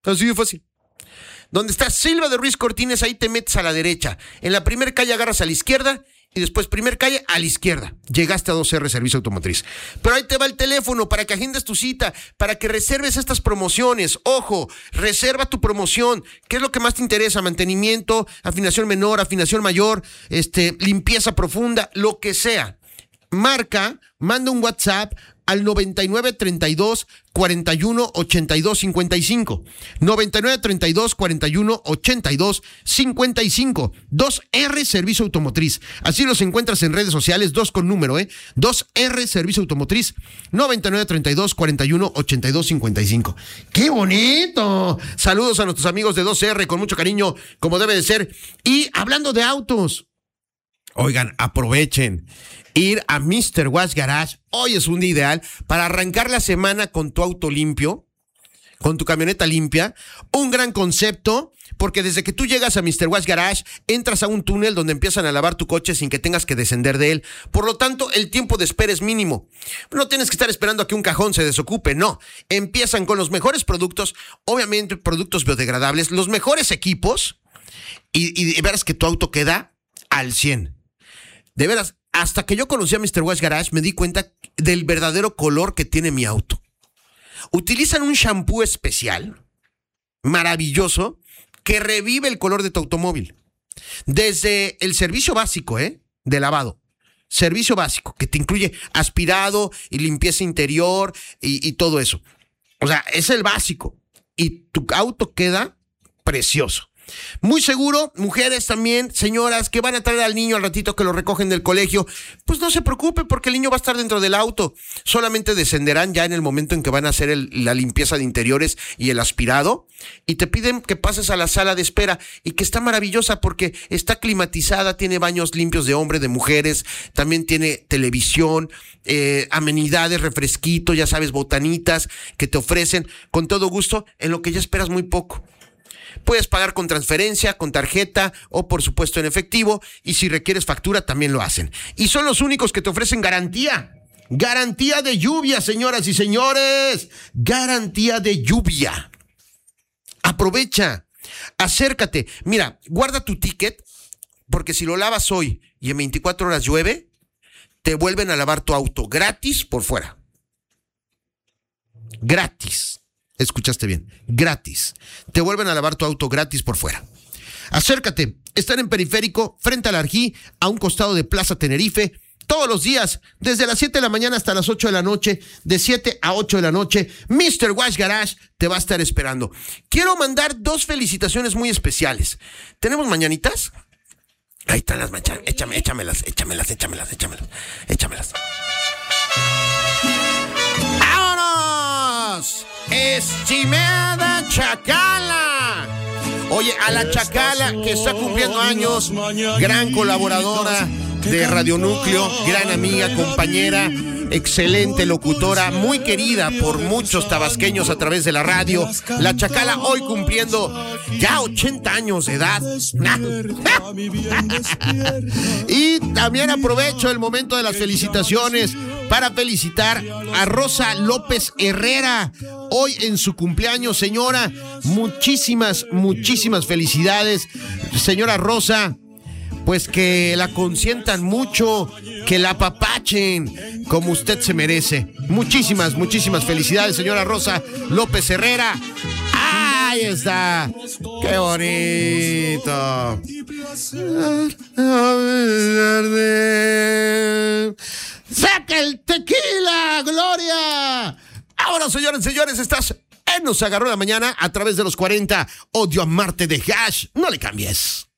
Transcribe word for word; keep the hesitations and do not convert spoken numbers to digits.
Así de fácil. Donde está Silva de Ruiz Cortines, ahí te metes a la derecha. En la primera calle agarras a la izquierda y después primer calle a la izquierda. Llegaste a dos R Servicio Automotriz. Pero ahí te va el teléfono para que agendes tu cita, para que reserves estas promociones. Ojo, reserva tu promoción. ¿Qué es lo que más te interesa? Mantenimiento, afinación menor, afinación mayor, este, limpieza profunda, lo que sea. Marca, manda un WhatsApp al noventa y nueve treinta y dos cuarenta y uno ochenta y dos cincuenta y cinco. noventa y nueve treinta y dos cuarenta y uno ochenta y dos cincuenta y cinco. dos R Servicio Automotriz. Así los encuentras en redes sociales, dos con número, ¿eh? dos R Servicio Automotriz. noventa y nueve treinta y dos cuarenta y uno ochenta y dos cincuenta y cinco. ¡Qué bonito! Saludos a nuestros amigos de dos R con mucho cariño, como debe de ser. Y hablando de autos, oigan, aprovechen. Ir a mister Wash Garage, hoy es un día ideal para arrancar la semana con tu auto limpio, con tu camioneta limpia. Un gran concepto, porque desde que tú llegas a mister Wash Garage, entras a un túnel donde empiezan a lavar tu coche sin que tengas que descender de él. Por lo tanto, el tiempo de espera es mínimo. No tienes que estar esperando a que un cajón se desocupe, no. Empiezan con los mejores productos, obviamente productos biodegradables, los mejores equipos, y, y de veras que tu auto queda al cien. De veras, hasta que yo conocí a mister Wash Garage me di cuenta del verdadero color que tiene mi auto. Utilizan un shampoo especial, maravilloso, que revive el color de tu automóvil. Desde el servicio básico, ¿eh? De lavado. Servicio básico, que te incluye aspirado y limpieza interior y, y todo eso. O sea, es el básico. Y tu auto queda precioso. Muy seguro, mujeres también, señoras que van a traer al niño al ratito que lo recogen del colegio, pues no se preocupe porque el niño va a estar dentro del auto. Solamente descenderán ya en el momento en que van a hacer el, la limpieza de interiores y el aspirado, y te piden que pases a la sala de espera, y que está maravillosa porque está climatizada, tiene baños limpios de hombre, de mujeres, también tiene televisión, eh, amenidades, refresquito, ya sabes, botanitas que te ofrecen con todo gusto en lo que ya esperas muy poco. Puedes pagar con transferencia, con tarjeta o por supuesto en efectivo, y si requieres factura también lo hacen. Y son los únicos que te ofrecen garantía. Garantía de lluvia, señoras y señores. Garantía de lluvia. Aprovecha, acércate. Mira, guarda tu ticket, porque si lo lavas hoy y en veinticuatro horas llueve, te vuelven a lavar tu auto gratis por fuera. Gratis. Escuchaste bien, gratis. Te vuelven a lavar tu auto gratis por fuera. Acércate, están en Periférico, frente al Arjí, a un costado de Plaza Tenerife, todos los días, desde las siete de la mañana hasta las ocho de la noche, de siete a ocho de la noche, mister Wash Garage te va a estar esperando. Quiero mandar dos felicitaciones muy especiales. ¿Tenemos mañanitas? Ahí están las mañanitas, échame, échamelas, échamelas, échamelas, échamelas, échamelas. ¡Vámonos! Estimada Chacala. Oye, a la Chacala que está cumpliendo años, gran colaboradora de Radio Núcleo, gran amiga, compañera, excelente locutora, muy querida por muchos tabasqueños a través de la radio. La Chacala hoy cumpliendo ya ochenta años de edad. Y también aprovecho el momento de las felicitaciones para felicitar a Rosa López Herrera, hoy en su cumpleaños. Señora, muchísimas, muchísimas felicidades, señora Rosa. Pues que la consientan mucho, que la apapachen como usted se merece. Muchísimas, muchísimas felicidades, señora Rosa López Herrera. ¡Ahí está! ¡Qué bonito! ¡Saca el tequila, Gloria! Ahora, señores y señores, estás en Nos Agarró la Mañana a través de los cuarenta. Odio a Marte de Hash. No le cambies.